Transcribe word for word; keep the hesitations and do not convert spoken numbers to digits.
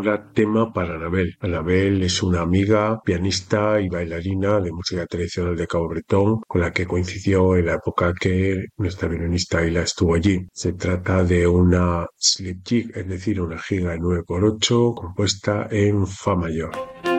ahora tema para Anabel. Anabel es una amiga, pianista y bailarina de música tradicional de Cabo Bretón, con la que coincidió en la época que nuestra violinista Ayla estuvo allí. Se trata de una slip jig, es decir, una giga de nueve por ocho compuesta en fa mayor.